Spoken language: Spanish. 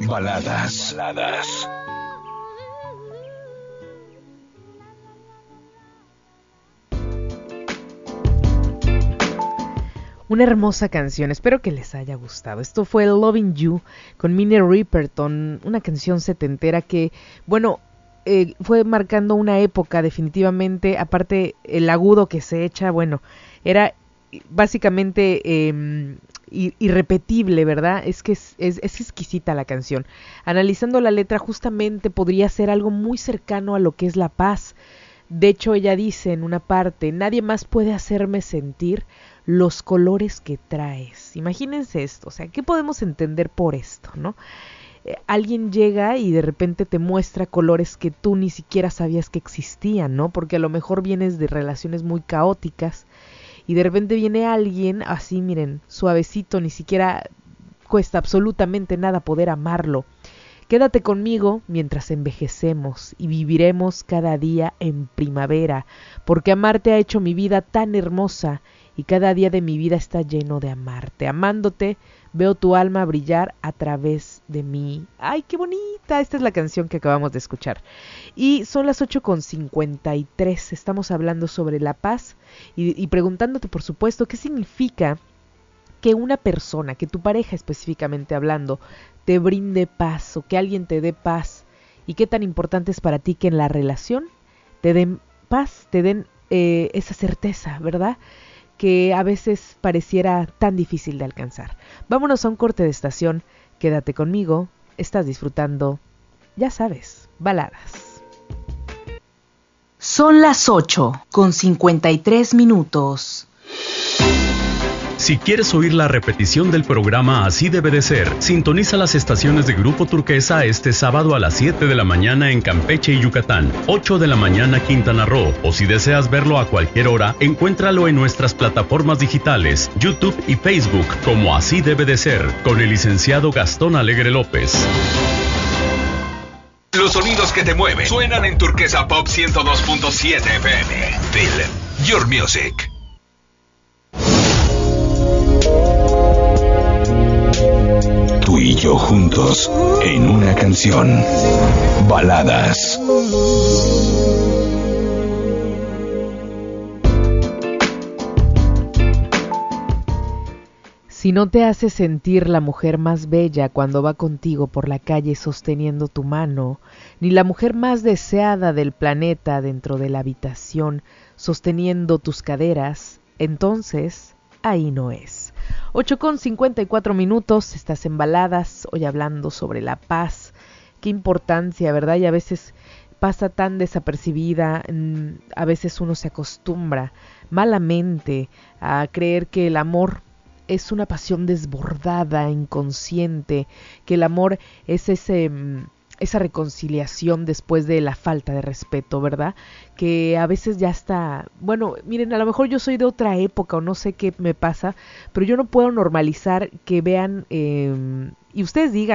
Baladas. Una hermosa canción, espero que les haya gustado. Esto fue Loving You con Minnie Riperton, una canción setentera que, bueno, fue marcando una época definitivamente. Aparte el agudo que se echa, bueno, era básicamente irrepetible, ¿verdad? Es que es exquisita la canción. Analizando la letra, justamente podría ser algo muy cercano a lo que es la paz. De hecho, ella dice en una parte: nadie más puede hacerme sentir los colores que traes. Imagínense esto, o sea, ¿qué podemos entender por esto, no? Alguien llega y de repente te muestra colores que tú ni siquiera sabías que existían, ¿no? Porque a lo mejor vienes de relaciones muy caóticas y de repente viene alguien así, miren, suavecito, ni siquiera cuesta absolutamente nada poder amarlo. Quédate conmigo mientras envejecemos y viviremos cada día en primavera, porque amarte ha hecho mi vida tan hermosa y cada día de mi vida está lleno de amarte. Amándote, veo tu alma brillar a través de mí. ¡Ay, qué bonita! Esta es la canción que acabamos de escuchar. Y son las 8:53. Estamos hablando sobre la paz y preguntándote, por supuesto, ¿qué significa que una persona, que tu pareja específicamente hablando, te brinde paz o que alguien te dé paz? ¿Y qué tan importante es para ti que en la relación te den paz, te den esa certeza, ¿verdad?, que a veces pareciera tan difícil de alcanzar. Vámonos a un corte de estación. Quédate conmigo. Estás disfrutando, ya sabes, baladas. Son las 8:53. Si quieres oír la repetición del programa Así Debe de Ser, sintoniza las estaciones de Grupo Turquesa este sábado a las 7 de la mañana en Campeche y Yucatán, 8 de la mañana Quintana Roo, o si deseas verlo a cualquier hora, encuéntralo en nuestras plataformas digitales, YouTube y Facebook como Así Debe de Ser, con el licenciado Gastón Alegre López. Los sonidos que te mueven suenan en Turquesa Pop 102.7 FM. Feel your music. Tú y yo juntos en una canción. Baladas. Si no te hace sentir la mujer más bella cuando va contigo por la calle sosteniendo tu mano, ni la mujer más deseada del planeta dentro de la habitación sosteniendo tus caderas, entonces ahí no es. 8:54, estás en Baladas, hoy hablando sobre la paz. Qué importancia, ¿verdad? Y a veces pasa tan desapercibida, a veces uno se acostumbra malamente a creer que el amor es una pasión desbordada, inconsciente, que el amor es esa reconciliación después de la falta de respeto, ¿verdad? Que a veces ya está, bueno, miren, a lo mejor yo soy de otra época o no sé qué me pasa, pero yo no puedo normalizar que vean, y ustedes digan,